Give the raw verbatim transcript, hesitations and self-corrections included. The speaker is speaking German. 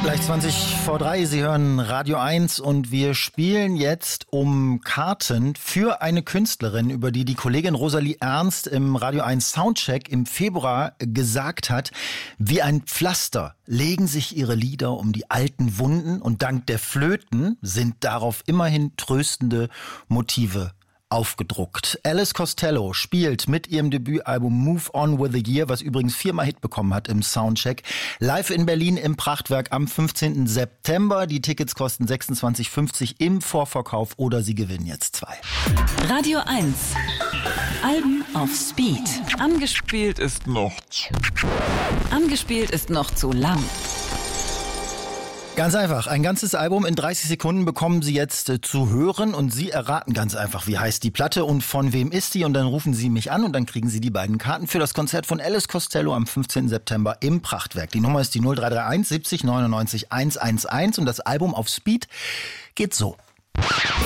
Gleich zwanzig vor drei, Sie hören Radio eins und wir spielen jetzt um Karten für eine Künstlerin, über die die Kollegin Rosalie Ernst im Radio eins Soundcheck im Februar gesagt hat, wie ein Pflaster legen sich ihre Lieder um die alten Wunden und dank der Flöten sind darauf immerhin tröstende Motive aufgedruckt. Alice Costello spielt mit ihrem Debütalbum Move On With The Year, was übrigens viermal Hit bekommen hat im Soundcheck, live in Berlin im Prachtwerk am fünfzehnten September. Die Tickets kosten sechsundzwanzig fünfzig im Vorverkauf oder Sie gewinnen jetzt zwei. Radio eins. Alben auf Speed. Angespielt ist noch. Angespielt ist noch zu lang. Ganz einfach, ein ganzes Album in dreißig Sekunden bekommen Sie jetzt äh, zu hören und Sie erraten ganz einfach, wie heißt die Platte und von wem ist die und dann rufen Sie mich an und dann kriegen Sie die beiden Karten für das Konzert von Alice Costello am fünfzehnten September im Prachtwerk. Die Nummer ist die null drei drei eins siebzig neunundneunzig hundertelf und das Album auf Speed geht so.